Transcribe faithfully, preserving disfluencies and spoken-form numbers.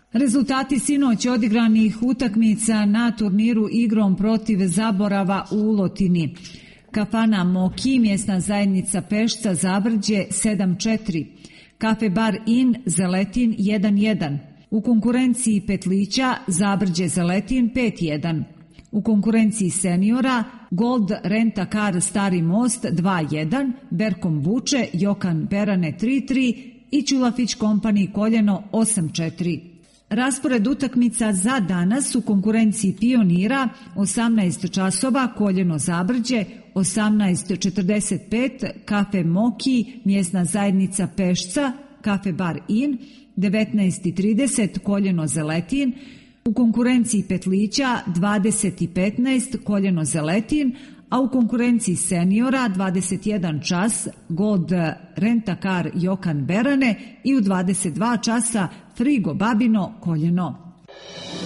Rezultati sinoć odigranih utakmica na turniru igrom protiv zaborava u Ulotini. Kafana Moki, mjesna zajednica Pešca, Zavrđe sedam četiri. Kafe Bar In, Zeletin jedan jedan. U konkurenciji petlića Zavrđe Zeletin pet jedan. U konkurenciji seniora Gold Renta Car Stari Most dva jedan, Berkom Vuče, Jokan Berane tri tri i Ćulafić Company Koljeno osam četiri. Raspored utakmica za danas u konkurenciji pionira: osamnaest časova Koljeno Zabrđe, osamnaest četrdeset pet Kafe Moki, mjesna zajednica Pešca, Kafe Bar In, devetnaest trideset Koljeno Zeletin. U konkurenciji petlića dvadeset petnaest Koljeno Zeletin, a u konkurenciji seniora dvadeset jedan čas Gold Renta Car Jokan Berane i u dvadeset dva časa Frigo Babino Koljeno.